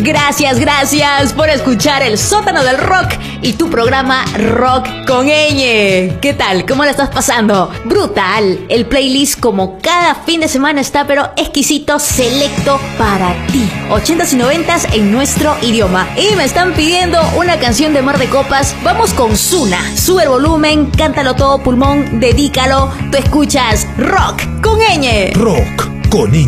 Gracias por escuchar el sótano del rock y tu programa Rock con Ñ. ¿Qué tal? ¿Cómo la estás pasando? Brutal. El playlist como cada fin de semana está pero exquisito, selecto para ti. 80s y 90s en nuestro idioma. Y me están pidiendo una canción de Mar de Copas. Vamos con Zuna. Sube el volumen, cántalo todo pulmón, dedícalo. Tú escuchas Rock con Ñ. Rock con Ñ.